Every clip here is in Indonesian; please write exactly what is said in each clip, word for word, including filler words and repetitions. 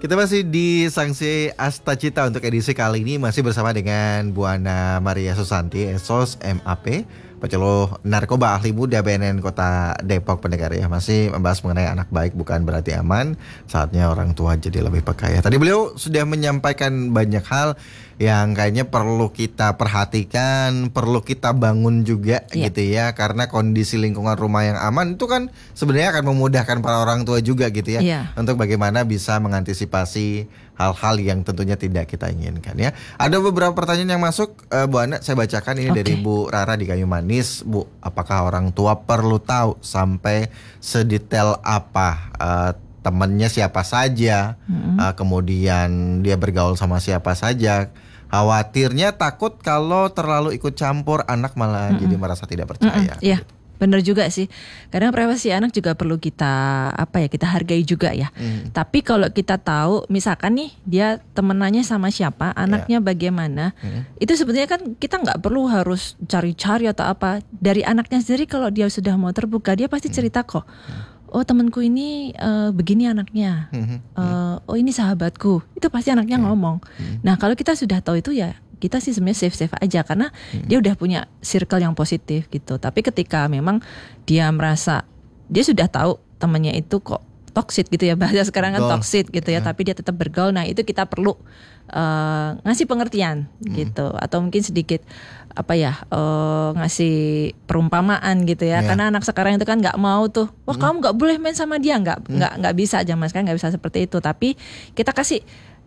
Kita masih di Sanksi Astacita untuk edisi kali ini, masih bersama dengan Bu Ana Maria Susanti, S O S M A P, penyuluh narkoba ahli muda B N N Kota Depok pendengar ya. Masih membahas mengenai anak baik bukan berarti aman, saatnya orang tua jadi lebih peka ya. Tadi beliau sudah menyampaikan banyak hal yang kayaknya perlu kita perhatikan, perlu kita bangun juga yeah. gitu ya. Karena kondisi lingkungan rumah yang aman itu kan sebenarnya akan memudahkan para orang tua juga gitu ya, yeah. untuk bagaimana bisa mengantisipasi hal-hal yang tentunya tidak kita inginkan ya. Ada beberapa pertanyaan yang masuk, uh, Bu Ana, saya bacakan ini okay. dari Bu Rara di Kayu Manis. Bu, apakah orang tua perlu tahu sampai sedetail apa uh, temannya siapa saja, hmm. uh, kemudian dia bergaul sama siapa saja? Khawatirnya takut kalau terlalu ikut campur anak malah hmm. jadi merasa tidak percaya. Hmm. Iya. Benar juga sih. Kadang privasi anak juga perlu kita apa ya kita hargai juga ya. Hmm. Tapi kalau kita tahu, misalkan nih dia temenannya sama siapa, anaknya yeah. bagaimana, hmm. itu sebetulnya kan kita nggak perlu harus cari-cari atau apa. Dari anaknya sendiri kalau dia sudah mau terbuka, dia pasti cerita kok. Hmm. Oh temanku ini uh, begini anaknya. Hmm. Uh, oh ini sahabatku. Itu pasti anaknya hmm. ngomong. Hmm. Nah kalau kita sudah tahu itu ya, kita sih sebenarnya safe-safe aja karena hmm. dia udah punya circle yang positif gitu. Tapi ketika memang dia merasa dia sudah tahu temannya itu kok toxic gitu ya, bahasa sekarang kan toxic gitu ya, yeah. tapi dia tetap bergaul. Nah itu kita perlu uh, ngasih pengertian hmm. gitu, atau mungkin sedikit apa ya uh, ngasih perumpamaan gitu ya, yeah. karena anak sekarang itu kan nggak mau tuh, wah hmm. kamu nggak boleh main sama dia, nggak nggak hmm. nggak bisa, zaman sekarang nggak bisa seperti itu. Tapi kita kasih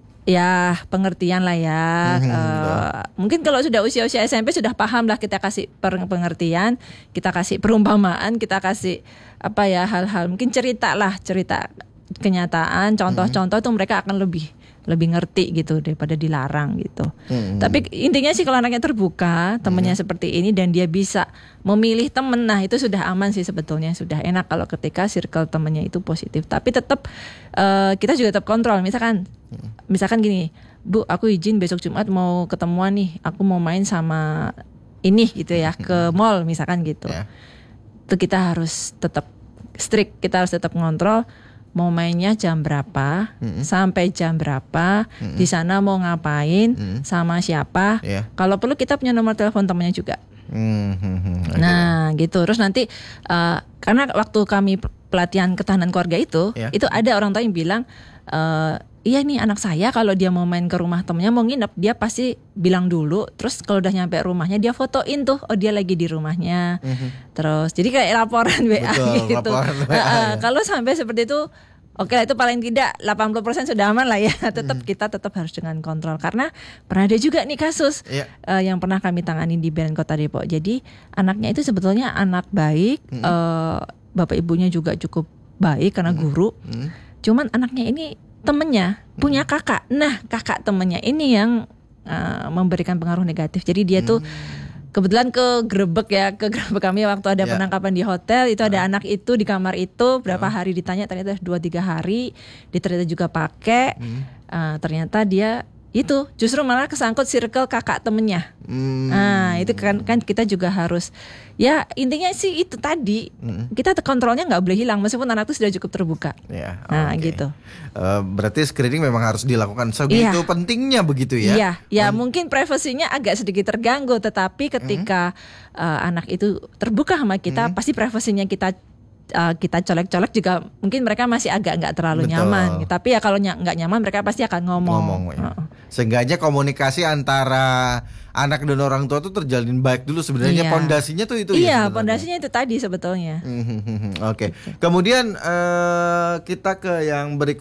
ya pengertian lah ya. Mm-hmm. uh, mungkin kalau sudah usia-usia S M P sudah paham lah, kita kasih pengertian, kita kasih perumpamaan, kita kasih apa ya hal-hal mungkin cerita lah, cerita kenyataan, contoh-contoh mm-hmm. tuh mereka akan lebih lebih ngerti gitu daripada dilarang gitu. Mm-hmm. Tapi intinya sih kalau anaknya terbuka, temennya mm-hmm. seperti ini dan dia bisa memilih temen, nah itu sudah aman sih sebetulnya, sudah enak kalau ketika circle temennya itu positif. Tapi tetap uh, kita juga tetap kontrol. Misalkan, mm-hmm. misalkan gini, Bu, aku izin besok Jumat mau ketemuan nih, aku mau main sama ini gitu ya, ke mall misalkan gitu. Yeah. Itu kita harus tetap strict, kita harus tetap ngontrol. Mau mainnya jam berapa, mm-hmm. sampai jam berapa, mm-hmm. di sana mau ngapain, mm-hmm. sama siapa. Yeah. Kalau perlu kita punya nomor telepon temannya juga. Mm-hmm. Okay. Nah gitu. Terus nanti uh, karena waktu kami pelatihan ketahanan keluarga itu, yeah. itu ada orang tua yang bilang, uh, iya nih anak saya kalau dia mau main ke rumah temennya, mau nginep, dia pasti bilang dulu. Terus kalau udah nyampe rumahnya dia fotoin tuh, oh dia lagi di rumahnya. Mm-hmm. Terus jadi kayak laporan W A. Betul, gitu. Laporan W A, uh, ya. Kalau sampai seperti itu, oke lah, itu paling tidak delapan puluh persen sudah aman lah ya. Tetap mm. kita tetap harus dengan kontrol. Karena pernah ada juga nih kasus yeah. uh, yang pernah kami tangani di B N N Kota Depok. Jadi anaknya itu sebetulnya anak baik, mm. uh, bapak ibunya juga cukup baik karena mm. guru. Mm. Cuman anaknya ini temennya punya kakak. Nah kakak temennya ini yang uh, memberikan pengaruh negatif. Jadi dia tuh kebetulan ke Grebek ya, ke Grebek kami waktu ada yeah. penangkapan di hotel. Itu ada uh. anak itu di kamar itu. Berapa uh. hari ditanya, ternyata dua tiga hari. Dia ternyata juga pakai. Hmm. uh, Ternyata dia itu justru malah kesangkut circle kakak temennya. Hmm. Nah itu kan kan kita juga harus, ya intinya sih itu tadi, hmm. kita kontrolnya nggak boleh hilang meskipun anak itu sudah cukup terbuka. Ya, nah okay. gitu. Uh, berarti screening memang harus dilakukan segitu ya. Pentingnya begitu ya? Iya, ya hmm. mungkin privasinya agak sedikit terganggu, tetapi ketika hmm. uh, anak itu terbuka sama kita, hmm. pasti privasinya kita Uh, kita colek-colek juga mungkin mereka masih agak nggak terlalu Betul. nyaman. Tapi ya kalau ny- nggak nyaman mereka pasti akan ngomong. ngomong ya. uh-uh. Seenggaknya komunikasi antara anak dan orang tua tuh terjalin baik dulu sebenarnya. Pondasinya iya. tuh itu. Iya, pondasinya itu tadi sebetulnya. Oke. Okay. Kemudian uh, kita ke yang berikutnya.